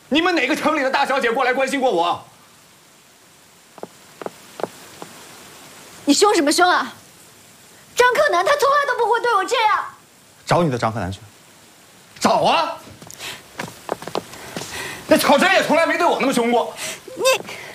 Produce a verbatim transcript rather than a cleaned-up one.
你们哪个城里的大小姐过来关心过我？ 你凶什么凶啊？张克南他从来都不会对我这样。 找你的张克南去。找啊！那巧珍也从来没对我那么凶过。 你。